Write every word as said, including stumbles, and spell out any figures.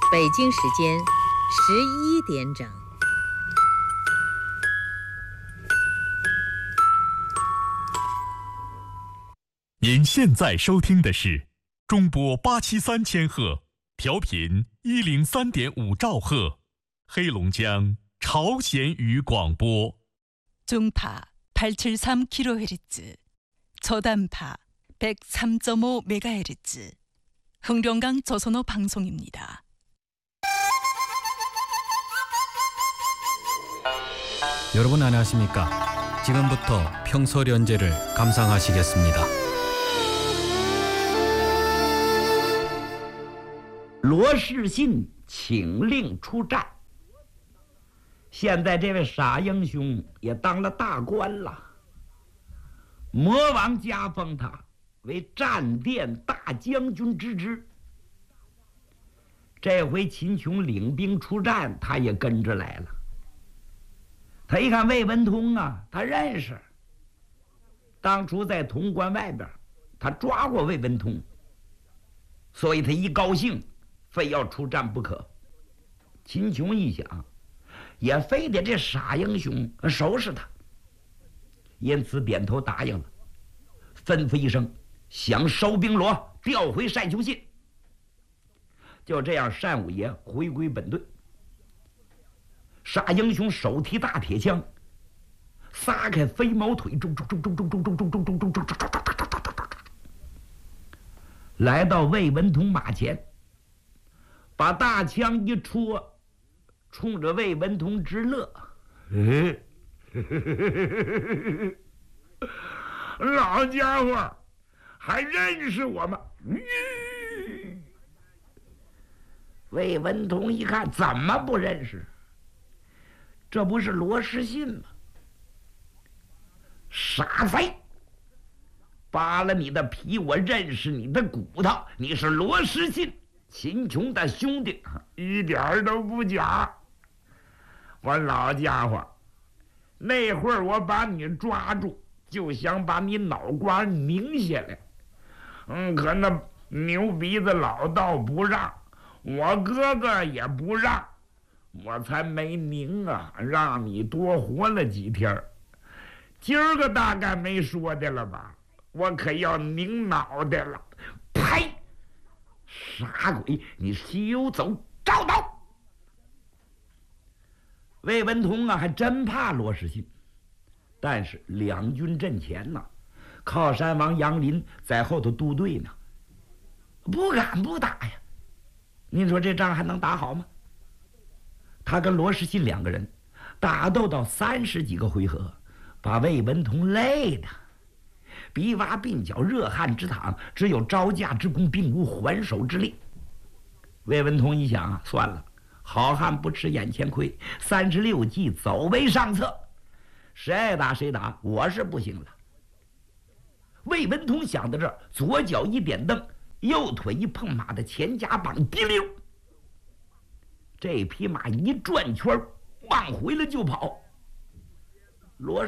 北京时间十一点整。 您现在收听的是中波八七三千赫，调频一零三点五兆赫，黑龙江朝鲜语广播。 중파 팔백칠십삼 킬로헤르츠, 저단파 백삼 점 오 메가헤르츠, 흥룡강 조선어 방송입니다. 여러분 안녕하십니까? 지금부터 평소련제를 감상하시겠습니다. 罗士信请令出战。现在这位傻英雄也当了大官了，魔王加封他为战殿大将军之职。这回秦琼领兵出战，他也跟着来了。他一看魏文通啊，他认识，当初在潼关外边他抓过魏文通，所以他一高兴非要出战不可。秦琼一想，也非得这傻英雄收拾他，因此点头答应了，吩咐一声，想收兵罗调回单丘信。就这样，单五爷回归本队。傻英雄手提大铁枪，撒开飞毛腿，中中中中中中中中中中中中中中，来到魏文通马前，把大枪一戳，冲着魏文通直乐。老家伙，还认识我吗？魏文通一看，怎么不认识？这不是罗士信吗？傻贼！扒了你的皮，我认识你的骨头，你是罗士信，秦琼的兄弟，一点都不假。我老家伙，那会儿我把你抓住，就想把你脑瓜拧下来，嗯，可那牛鼻子老道不让，我哥哥也不让，我才没拧啊，让你多活了几天。今儿个大概没说的了吧？我可要拧脑袋了！呸！傻鬼，你休走，照刀！魏文通啊，还真怕罗士信，但是两军阵前呐，靠山王杨林在后头督队呢，不敢不打呀。您说这仗还能打好吗？他跟罗士信两个人打斗到三十几个回合，把魏文通累的鼻洼鬓角，热汗直淌，只有招架之功，并无还手之力。魏文通一想啊，算了，好汉不吃眼前亏，三十六计，走为上策，谁爱打谁打，我是不行了。魏文通想到这儿，左脚一点蹬，右腿一碰马的前夹膀，滴溜，这匹马一转圈，往回了就跑。罗